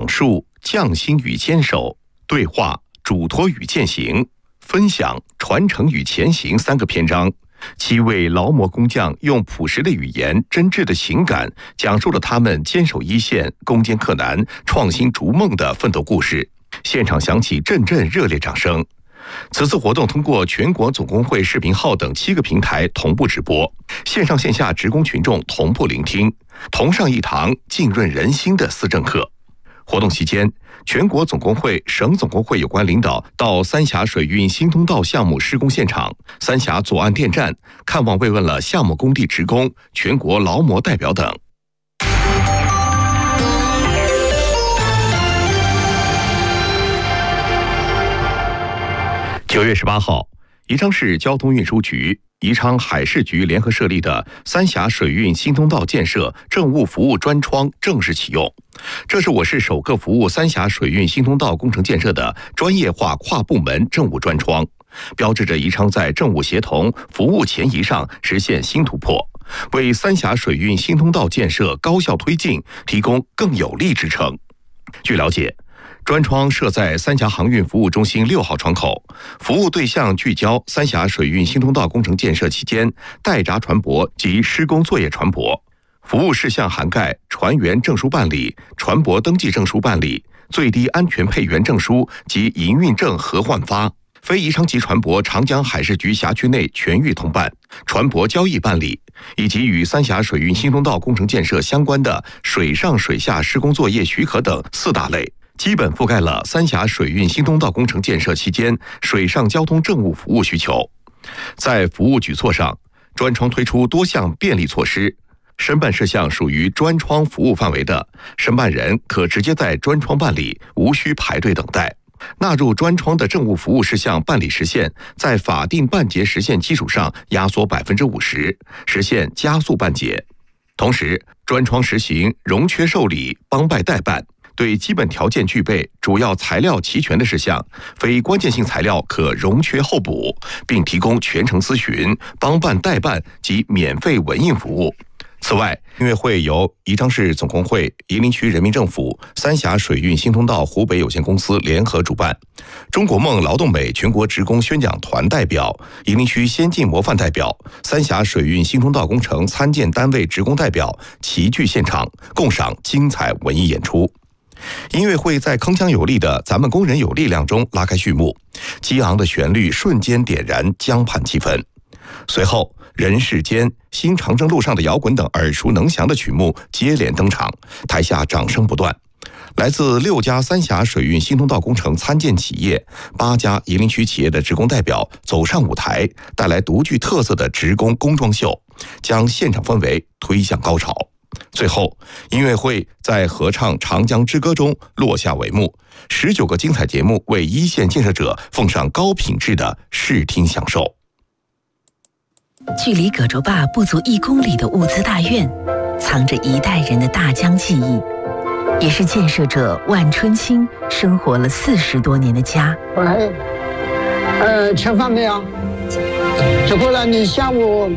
述匠心与坚守，对话嘱托与践行，分享传承与前行3个篇章。7位劳模工匠用朴实的语言、真挚的情感，讲述了他们坚守一线、攻坚克难、创新逐梦的奋斗故事。现场响起阵阵热烈掌声。此次活动通过全国总工会视频号等7个平台同步直播，线上线下职工群众同步聆听，同上一堂浸润人心的思政课。活动期间，全国总工会、省总工会有关领导到三峡水运新通道项目施工现场、三峡左岸电站看望慰问了项目工地职工、全国劳模代表等。9月18号，宜昌市交通运输局、宜昌海事局联合设立的三峡水运新通道建设政务服务专窗正式启用。这是我市首个服务三峡水运新通道工程建设的专业化跨部门政务专窗，标志着宜昌在政务协同、服务前移上实现新突破，为三峡水运新通道建设高效推进提供更有力支撑。据了解，专窗设在三峡航运服务中心6号窗口，服务对象聚焦三峡水运新通道工程建设期间待闸船舶及施工作业船舶。服务事项涵盖船员证书办理、船舶登记证书办理、最低安全配员证书及营运证核换发，非宜昌籍船舶长江海事局辖区内全域通办，船舶交易办理，以及与三峡水运新通道工程建设相关的水上水下施工作业许可等4大类，基本覆盖了三峡水运新通道工程建设期间水上交通政务服务需求。在服务举措上，专窗推出多项便利措施。申办事项属于专窗服务范围的，申办人可直接在专窗办理，无需排队等待。纳入专窗的政务服务事项办理时限，在法定办结时限基础上压缩50%，实现加速办结。同时，专窗实行容缺受理、帮办代办，对基本条件具备、主要材料齐全的事项，非关键性材料可容缺候补，并提供全程咨询、帮办代办及免费文印服务。此外，音乐会由宜昌市总工会、夷陵区人民政府、三峡水运新通道湖北有限公司联合主办，中国梦劳动美全国职工宣讲团代表、夷陵区先进模范代表、三峡水运新通道工程参建单位职工代表齐聚现场，共赏精彩文艺演出。音乐会在铿锵有力的咱们工人有力量中拉开序幕，激昂的旋律瞬间点燃江畔气氛。随后，人世间、新长征路上的摇滚等耳熟能详的曲目接连登场，台下掌声不断。来自6家三峡水运新通道工程参建企业、8家夷陵区企业的职工代表走上舞台，带来独具特色的职工工装秀，将现场氛围推向高潮。最后，音乐会在合唱《长江之歌》中落下帷幕，19个精彩节目为一线建设者奉上高品质的视听享受。 距离葛洲坝不足1公里的物资大院，藏着一代人的大江记忆，也是建设者万春青生活了40多年的家。 喂，吃饭没有？吃过了，你下午。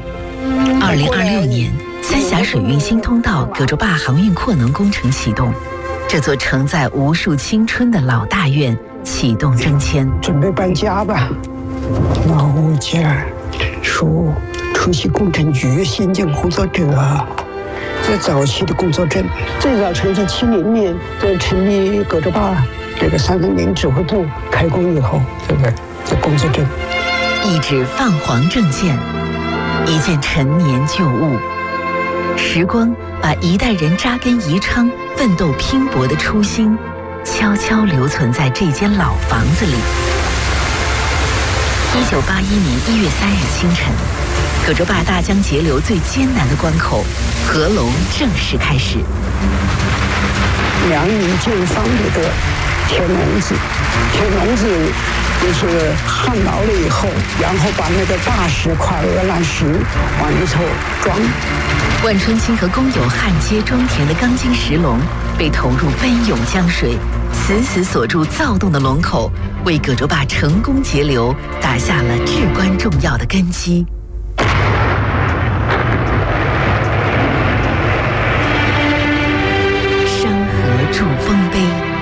2026年，三峡水运新通道葛洲坝航运扩能工程启动，这座承载无数青春的老大院启动征迁， 准备搬家吧。老家属出席工程局先进工作者，这早期的工作证，最早成立70年，这成立葛洲坝这个3分0指挥部开工以后，这工作证， 一纸泛黄证件，一件陈年旧物。时光把一代人扎根宜昌、奋斗拼搏的初心，悄悄留存在这间老房子里。1981年1月3日清晨，葛洲坝大江截流最艰难的关口——合龙正式开始。 梁营建方里的铁笼子，就是焊牢了以后，然后把那个大石块、鹅卵石往里头装。 万春青和工友焊接装填的钢筋石笼被投入奔涌江水，死死锁住躁动的龙口，为葛洲坝成功截流打下了至关重要的根基。